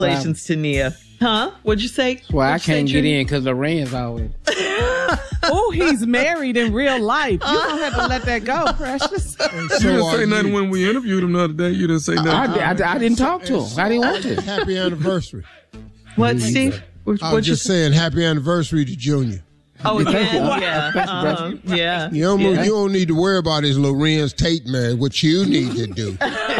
Congratulations to Nia. Huh? What'd you say? That's why I can't get in because Loren's always. Oh, he's married in real life. You don't have to let that go, Precious. You didn't say nothing when we interviewed him the other day. You didn't say nothing. I didn't talk to him. I didn't want to. Happy anniversary. What, Steve? I was just saying happy anniversary to Junior. Oh, yeah. Yeah. You don't need to worry about his Lorenz Tate man. What you need to do.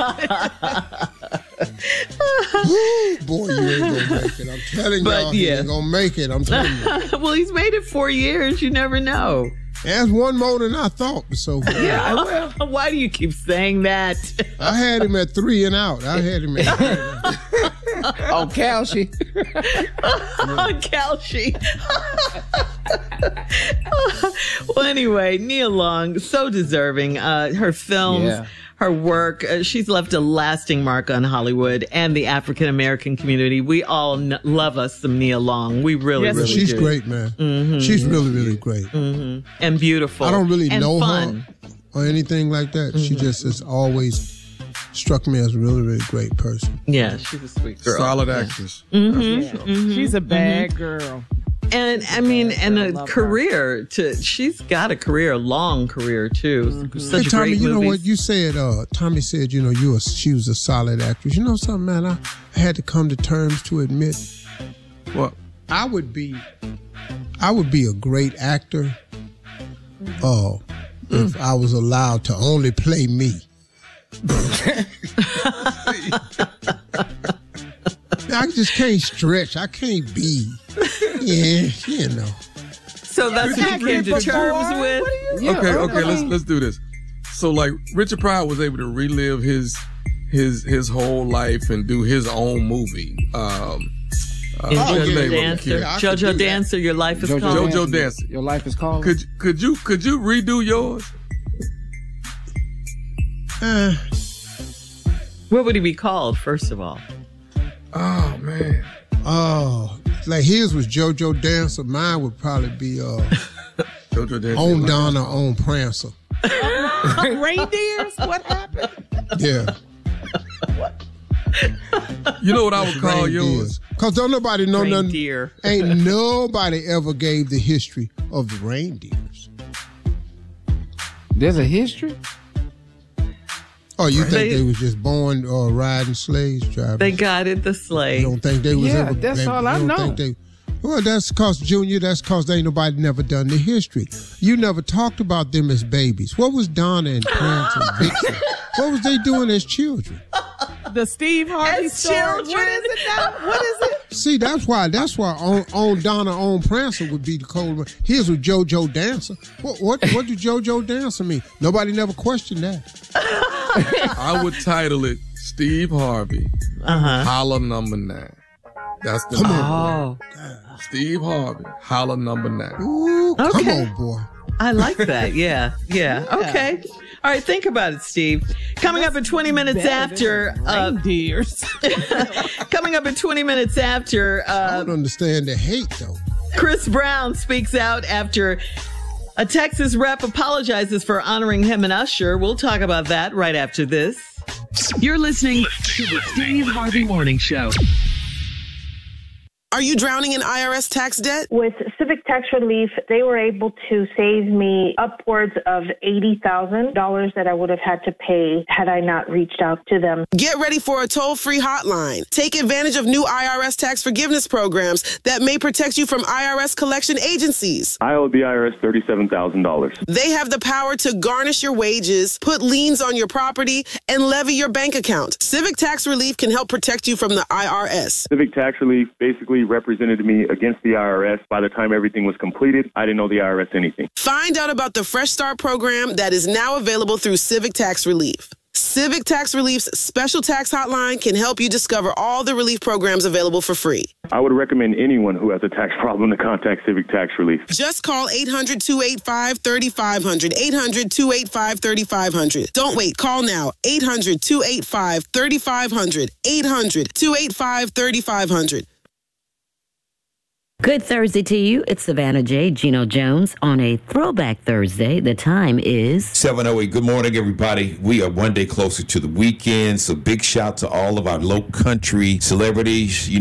Ooh, boy, you ain't gonna make it. I'm telling y'all, he ain't gonna make it. I'm telling you. Well, he's made it 4 years. You never know. That's one more than I thought. So yeah. Why do you keep saying that? I had him at 3 and out. Oh, Calci. Calci. Well, anyway, Nia Long, so deserving. Her films, her work, she's left a lasting mark on Hollywood and the African American community. We all love us some Nia Long. We really do. She's great, man. Mm-hmm. She's really, really great. Mm-hmm. And beautiful. I don't really know fun. her or anything like that. Mm-hmm. She just has always struck me as a really, really great person. Yeah, she's a sweet girl. Solid actress. Mm-hmm. Sure. Mm-hmm. She's a bad girl. And I mean, and a career she's got a career, a long career too. Mm-hmm. Such hey, Tommy, great you know movies. what you said? Tommy said, you know, she was a solid actress. You know something, man? I had to come to terms to admit, what? I would be a great actor, if I was allowed to only play me. I just can't stretch. I can't be. Yeah, you know. So that's what you came to terms with? Okay, let's do this. So like Richard Pryor was able to relive his whole life and do his own movie. JoJo Dancer. JoJo Dancer, Your Life is Called. JoJo Dancer. Your Life is Called. Could you redo yours? What would he be called, first of all? Oh, man. Oh, like his was JoJo Dancer. Mine would probably be JoJo Dancer. On Donna, on Prancer. Reindeers? What happened? Yeah. You know what I would call yours? Because don't nobody know Reindeer. nothing. Ain't nobody ever gave the history of the reindeers. There's a history? Oh, you think they was just born riding sleighs, driving? They guided the sleigh. You don't think they was ever? That's all I know. Well, that's because, Junior, ain't nobody never done the history. You never talked about them as babies. What was Donna and Prince and Vixen? What was they doing as children? The Steve Harvey story. Children. What is it now? What is it? See, that's why on Donna, on Prancer would be the cold one. Here's with JoJo Dancer. What did JoJo Dancer mean? Nobody never questioned that. I would title it Steve Harvey, Holla Number 9. That's the name. Steve Harvey, Holla Number 9. Ooh, come on, boy. I like that. Yeah. Okay. All right, think about it, Steve. Coming up in 20 minutes after... Reindeers. Coming up in 20 minutes after... I don't understand the hate, though. Chris Brown speaks out after a Texas rep apologizes for honoring him and Usher. We'll talk about that right after this. You're listening to the Steve Harvey Morning Show. Are you drowning in IRS tax debt? With Civic Tax Relief, they were able to save me upwards of $80,000 that I would have had to pay had I not reached out to them. Get ready for a toll-free hotline. Take advantage of new IRS tax forgiveness programs that may protect you from IRS collection agencies. I owe the IRS $37,000. They have the power to garnish your wages, put liens on your property, and levy your bank account. Civic Tax Relief can help protect you from the IRS. Civic Tax Relief basically represented me against the IRS. By the time everything was completed, I didn't owe the IRS anything. Find out about the Fresh Start program that is now available through Civic Tax Relief. Civic Tax Relief's special tax hotline can help you discover all the relief programs available for free. I would recommend anyone who has a tax problem to contact Civic Tax Relief. Just call 800-285-3500, 800-285-3500. Don't wait. Call now. 800-285-3500, 800-285-3500. Good Thursday to you. It's Savannah J. Gino Jones on a Throwback Thursday. The time is 7:08. Good morning, everybody. We are one day closer to the weekend, so big shout to all of our low country celebrities.